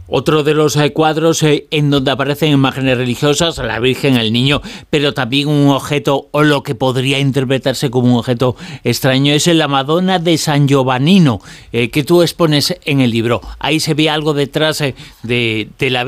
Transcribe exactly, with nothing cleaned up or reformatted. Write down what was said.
Otro de los eh, cuadros eh, en donde aparecen imágenes religiosas, la Virgen, el Niño, pero también un objeto o lo que podría interpretarse como un objeto extraño es la Madonna de San Giovannino, eh, que tú expones en el libro. Ahí se ve algo detrás eh, de, de la